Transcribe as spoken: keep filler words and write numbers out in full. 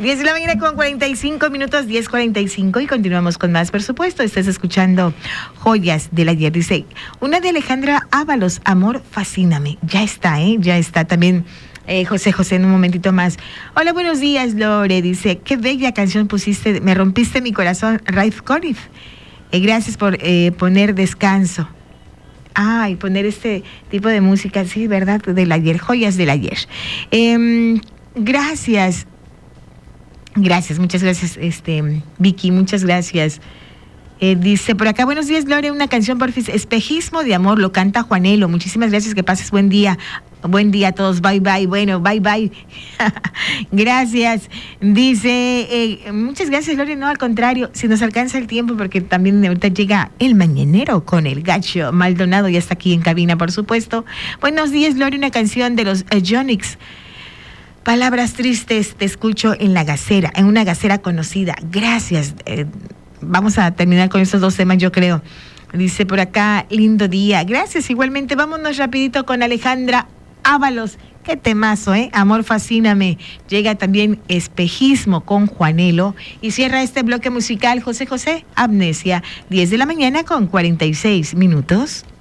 diez de la mañana con cuarenta y cinco minutos, diez cuarenta y cinco, y continuamos con más, por supuesto. Estás escuchando Joyas del Ayer. Dice, una de Alejandra Ábalos, Amor, fascíname. Ya está, ¿eh? Ya está también eh, José José en un momentito más. Hola, buenos días, Lore. Dice, qué bella canción pusiste, me rompiste mi corazón, Raif Corif. Eh, gracias por eh, poner descanso. Ah, y poner este tipo de música, sí, ¿verdad? Del ayer, Joyas del Ayer. Eh, gracias. Gracias, muchas gracias, este, Vicky, muchas gracias. Eh, dice por acá, buenos días, Gloria, una canción por Espejismo de Amor, lo canta Juanelo. Muchísimas gracias, que pases buen día. Buen día a todos, bye bye, bueno, bye bye. Gracias. Dice, eh, muchas gracias, Gloria, no, al contrario, si nos alcanza el tiempo, porque también ahorita llega el mañanero con el Gacho Maldonado, ya está aquí en cabina, por supuesto. Buenos días, Gloria, una canción de los eh, Yonix. Palabras tristes, te escucho en la gasera, en una gasera conocida. Gracias. Eh, vamos a terminar con estos dos temas, yo creo. Dice por acá, lindo día. Gracias, igualmente. Vámonos rapidito con Alejandra Ábalos. Qué temazo, ¿eh? Amor, fascíname. Llega también Espejismo con Juanelo. Y cierra este bloque musical José José, Amnesia. diez de la mañana con cuarenta y seis minutos.